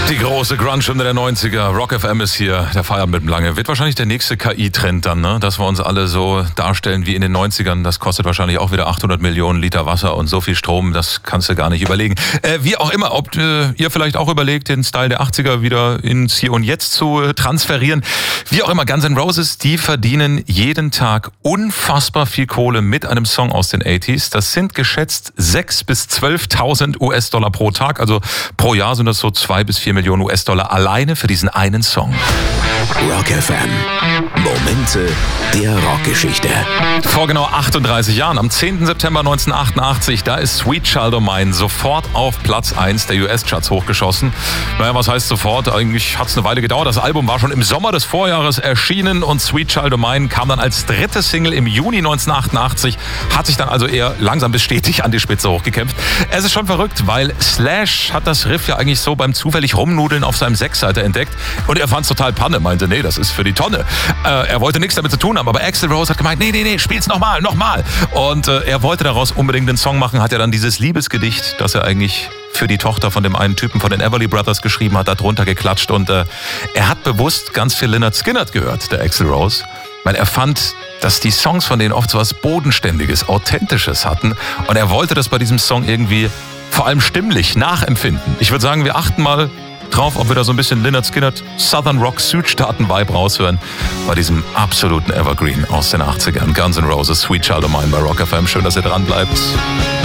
Die große Grunge-Hymne der 90er. Rock FM ist hier, der Feierabend mit dem Lange. Wird wahrscheinlich der nächste KI-Trend dann, ne? Dass wir uns alle so darstellen wie in den 90ern. Das kostet wahrscheinlich auch wieder 800 Millionen Liter Wasser und so viel Strom. Das kannst du gar nicht überlegen. Wie auch immer, ob ihr vielleicht auch überlegt, den Style der 80er wieder ins Hier und Jetzt zu transferieren. Wie auch immer, Guns N' Roses, die verdienen jeden Tag unfassbar viel Kohle mit einem Song aus den 80s. Das sind geschätzt 6.000 bis 12.000 US-Dollar pro Tag. Also pro Jahr sind das so 2 bis 4 Millionen US-Dollar alleine für diesen einen Song. Rock FM. Momente der Rockgeschichte. Vor genau 38 Jahren, am 10. September 1988, da ist Sweet Child O' Mine sofort auf Platz 1 der US-Charts hochgeschossen. Naja, was heißt sofort? Eigentlich hat es eine Weile gedauert. Das Album war schon im Sommer des Vorjahres erschienen und Sweet Child O' Mine kam dann als dritte Single im Juni 1988, hat sich dann also eher langsam bis stetig an die Spitze hochgekämpft. Es ist schon verrückt, weil Slash hat das Riff ja eigentlich so beim zufällig Rumnudeln auf seinem Sechsseiter entdeckt und er fand es total Panne, meinte, nee, das ist für die Tonne. Er wollte nichts damit zu tun haben, aber Axl Rose hat gemeint, nee, spiel's nochmal. Und er wollte daraus unbedingt den Song machen, hat ja dann dieses Liebesgedicht, das er eigentlich für die Tochter von dem einen Typen von den Everly Brothers geschrieben hat, da drunter geklatscht und er hat bewusst ganz viel Lynyrd Skynyrd gehört, der Axl Rose, weil er fand, dass die Songs von denen oft so was Bodenständiges, Authentisches hatten und er wollte das bei diesem Song irgendwie vor allem stimmlich nachempfinden. Ich würde sagen, wir achten mal drauf, ob wir da so ein bisschen Lynyrd Skynyrd Southern Rock Südstaaten-Vibe raushören bei diesem absoluten Evergreen aus den 80ern. Guns N' Roses, Sweet Child O' Mine bei Rock FM. Schön, dass ihr dran bleibt.